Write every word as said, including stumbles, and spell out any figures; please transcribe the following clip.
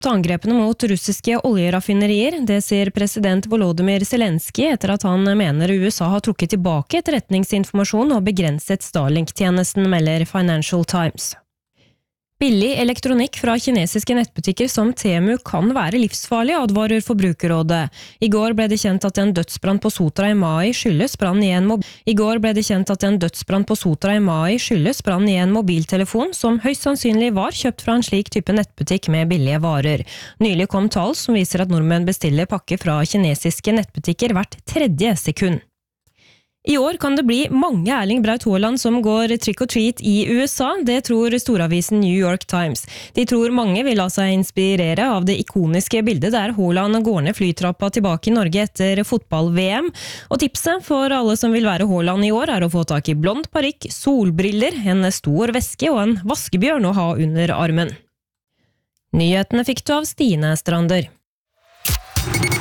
Angrepene mot russiske oljeraffinerier, det sier president Volodymyr Zelensky etter at han mener U S A har trukket tilbake etterretningsinformasjon og begrenset Starlink-tjenesten, melder Financial Times. Billig elektronikk fra kinesiske nettbutikker som Temu kan være livsfarlig, advarer Forbrukerrådet. I går ble det kjent at en dødsbrann på Sotra i mai skyldes brann i en mob- I går ble det kjent at en dødsbrann på Sotra i mai skyldes brann i en mobiltelefon som høyst sannsynlig var kjøpt fra en slik type nettbutikk med billige varer. Nylig kom tall som viser at nordmenn bestiller pakker fra kinesiske nettbutikker hvert tredje sekund. I år kan det bli mange Erling Braut Haaland som går trick-or-treat i U S A, det tror storavisen New York Times. De tror mange vil la seg inspirere av det ikoniske bildet der Haaland går ned flytrappa tilbake i Norge etter fotball-V M. Og tipset for alle som vil være Haaland i år er å få tak i blond parykk, solbriller, en stor veske og en vaskebjørn å ha under armen. Nyhetene fikk du av Stine Strander.